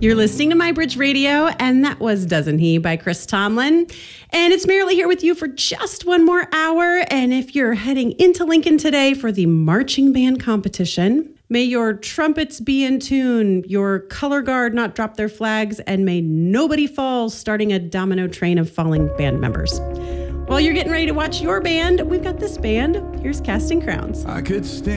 You're listening to My Bridge Radio, and that was Doesn't He by Chris Tomlin. And it's Marilee here with you for just one more hour. And if you're heading into Lincoln today for the marching band competition, may your trumpets be in tune, your color guard not drop their flags, and may nobody fall starting a domino train of falling band members. While you're getting ready to watch your band, we've got this band. Here's Casting Crowns. I could stand